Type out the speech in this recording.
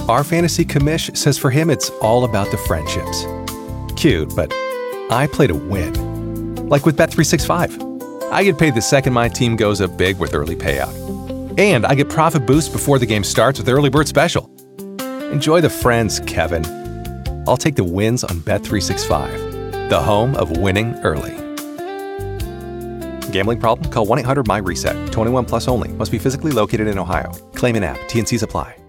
Our fantasy commish says for him it's all about the friendships. Cute, but I play to win. Like with Bet365. I get paid the second my team goes up big with early payout. And I get profit boost before the game starts with Early Bird Special. Enjoy the friends, Kevin. I'll take the wins on Bet365, the home of winning early. Gambling problem? Call 1-800-MY-RESET. 21 plus only. Must be physically located in Ohio. Claim in app. T&Cs apply.